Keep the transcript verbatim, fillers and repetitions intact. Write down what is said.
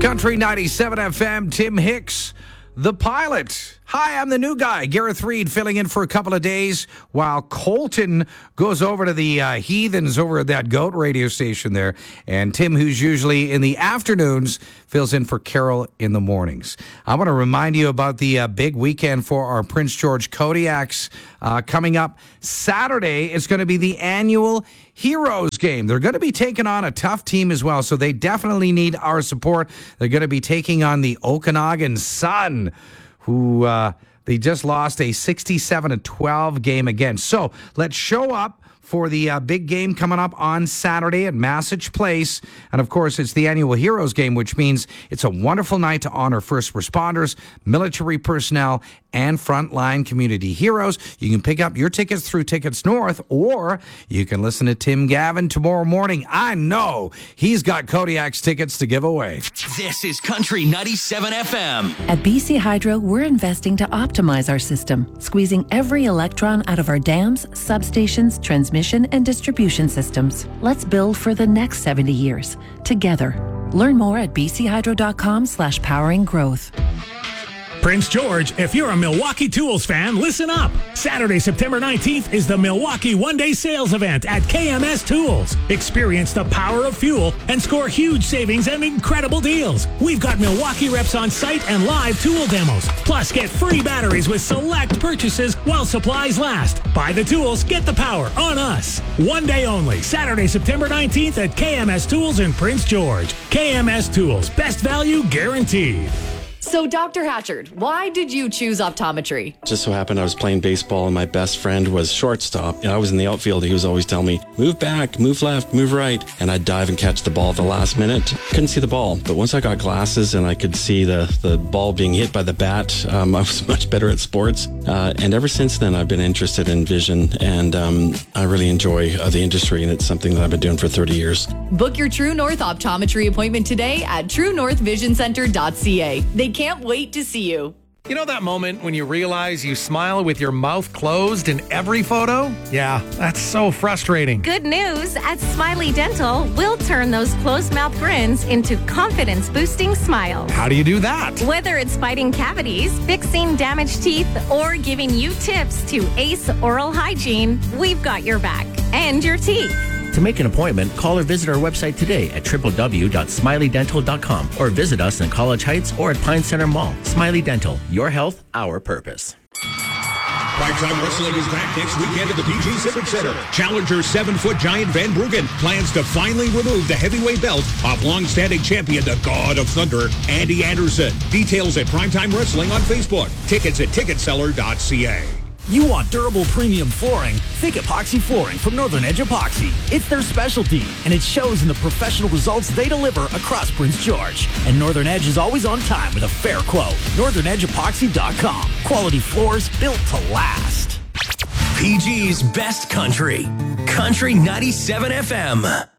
Country ninety-seven F M, Tim Hicks, the pilot. Hi, I'm the new guy, Gareth Reed, filling in for a couple of days while Colton goes over to the uh, Heathens over at that GOAT radio station there. And Tim, who's usually in the afternoons, fills in for Carol in the mornings. I want to remind you about the uh, big weekend for our Prince George Kodiaks uh, coming up Saturday. It's going to be the annual Heroes game. They're going to be taking on a tough team as well, so they definitely need our support. They're going to be taking on the Okanagan Sun, who uh, they just lost a sixty-seven to twelve game against. So let's show up for the uh, big game coming up on Saturday at Massage Place. And, of course, it's the annual Heroes game, which means it's a wonderful night to honor first responders, military personnel, and frontline community heroes. You can pick up your tickets through Tickets North, or you can listen to Tim Gavin tomorrow morning. I know he's got Kodiak's tickets to give away. This is Country ninety-seven F M. At B C Hydro, we're investing to optimize our system, squeezing every electron out of our dams, substations, transmission, and distribution systems. Let's build for the next seventy years, together. Learn more at bchydro.com slash powering growth. Prince George, if you're a Milwaukee Tools fan, listen up. Saturday, September nineteenth is the Milwaukee one-day sales event at K M S Tools. Experience the power of fuel and score huge savings and incredible deals. We've got Milwaukee reps on site and live tool demos. Plus, get free batteries with select purchases while supplies last. Buy the tools, get the power on us. One day only, Saturday, September nineteenth at K M S Tools in Prince George. K M S Tools, best value guaranteed. So, Doctor Hatchard, why did you choose optometry? Just so happened I was playing baseball and my best friend was shortstop. And I was in the outfield. He was always telling me, move back, move left, move right. And I'd dive and catch the ball at the last minute. Couldn't see the ball. But once I got glasses and I could see the, the ball being hit by the bat, um, I was much better at sports. Uh, and ever since then, I've been interested in vision. And um, I really enjoy uh, the industry. And it's something that I've been doing for thirty years. Book your True North optometry appointment today at true north vision center dot c a. They can't wait to see you. You know that moment when you realize you smile with your mouth closed in every photo? Yeah, that's so frustrating. Good news, at Smiley Dental, we'll turn those closed mouth grins into confidence-boosting smiles. How do you do that? Whether it's fighting cavities, fixing damaged teeth, or giving you tips to ace oral hygiene, we've got your back and your teeth. To make an appointment, call or visit our website today at w w w dot smiley dental dot com or visit us in College Heights or at Pine Center Mall. Smiley Dental, your health, our purpose. Primetime Wrestling is back next weekend at the P G Civic Center. Challenger seven-foot giant Van Bruggen plans to finally remove the heavyweight belt off long-standing champion, the God of Thunder, Andy Anderson. Details at Primetime Wrestling on Facebook. Tickets at ticket seller dot c a. You want durable premium flooring? Think epoxy flooring from Northern Edge Epoxy. It's their specialty, and it shows in the professional results they deliver across Prince George. And Northern Edge is always on time with a fair quote. northern edge epoxy dot com. Quality floors built to last. P G's Best Country. Country ninety-seven F M.